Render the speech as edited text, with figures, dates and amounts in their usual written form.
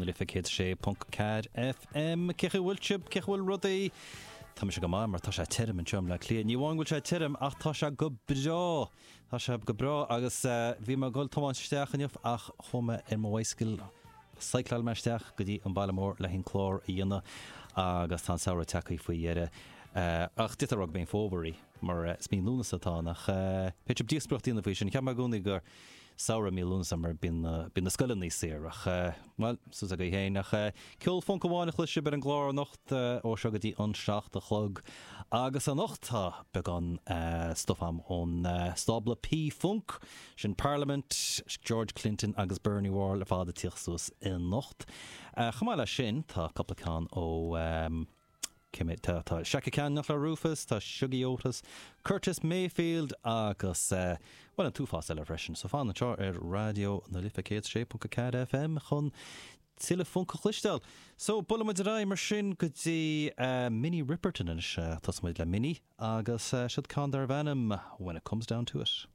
na lifa sé .cad FM cechhfuil rudaí tá se go má mar tá sé tim an teom le clíon níháin bhfuil sé tim ach tá se go brá agus bhí mar goil tomáinteach aniuh ach chuma in mhaisciil cyclal meisteach go dtí an Ballamór le hin chlór i dhéanana agus tá saoire techaí faoi dheire ach dit arag ben fóbarí mar smín lúnas atá nach peidir díosbrocht íana faoi sin ceap mar gúnaí gur saoire mí lúnas mar bin na scoileann níos saor ach well sus a go héin nach ceol fón go bháinna chluise ber an glár nocht ó seo go dtí anseacht a chlog agus an nocht tá began stofam ón stabla P funk sin Parliament George Clinton agus Bernie Wall le fád tíochsús in nocht chamáile sin tá coplacán ó tá Shaka Khan nach le Rufus, tá Shuggy Otis, Curtis Mayfield agus an túfás eile freisin. So fáin na radio na lifa sé .cad FM chun tíle funca chluistel. So bulamid ra mar sin go dtí Minnie Riperton is tasmuid le Minnie agus siad Condor Venom when it comes down to it.